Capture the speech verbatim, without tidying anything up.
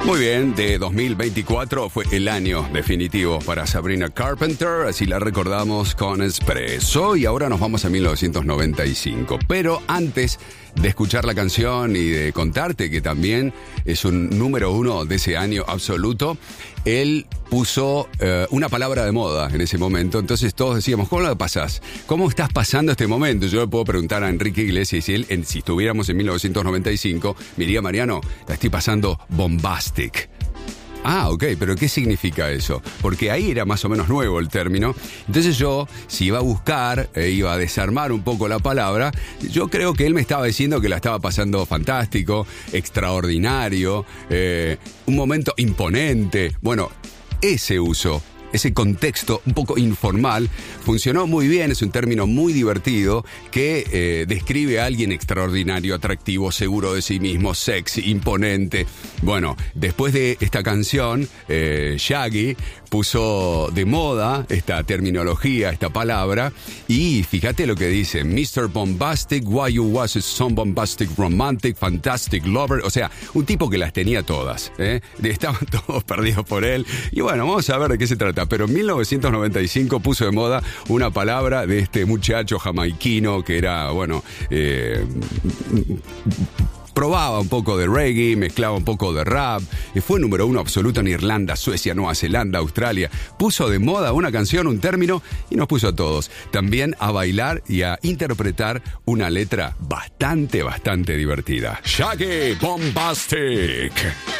Muy bien, de dos mil veinticuatro fue el año definitivo para Sabrina Carpenter, así la recordamos con Espresso, y ahora nos vamos a mil novecientos noventa y cinco. Pero antes de escuchar la canción y de contarte que también es un número uno de ese año absoluto, él puso eh, una palabra de moda en ese momento. Entonces todos decíamos, ¿cómo lo pasás? ¿Cómo estás pasando este momento? Yo le puedo preguntar a Enrique Iglesias si él, en, si estuviéramos en mil novecientos noventa y cinco, me diría, Mariano, la estoy pasando bombastic. Ah, ok, pero ¿qué significa eso? Porque ahí era más o menos nuevo el término. Entonces yo, si iba a buscar, e iba a desarmar un poco la palabra, yo creo que él me estaba diciendo que la estaba pasando fantástico, extraordinario, eh, un momento imponente. Bueno, ese uso, ese contexto un poco informal, funcionó muy bien. Es un término muy divertido que eh, describe a alguien extraordinario, atractivo, seguro de sí mismo, sexy, imponente. Bueno, después de esta canción, eh, Shaggy puso de moda esta terminología, esta palabra, y fíjate lo que dice: mister Bombastic, why you was some bombastic romantic, fantastic lover. O sea, un tipo que las tenía todas, ¿eh? Estaban todos perdidos por él. Y bueno, vamos a ver de qué se trata. Pero en mil novecientos noventa y cinco puso de moda una palabra de este muchacho jamaiquino que era, bueno, eh, probaba un poco de reggae, mezclaba un poco de rap, y fue número uno absoluto en Irlanda, Suecia, Nueva Zelanda, Australia. Puso de moda una canción, un término, y nos puso a todos también a bailar y a interpretar una letra bastante, bastante divertida. Shaggy Bombastic.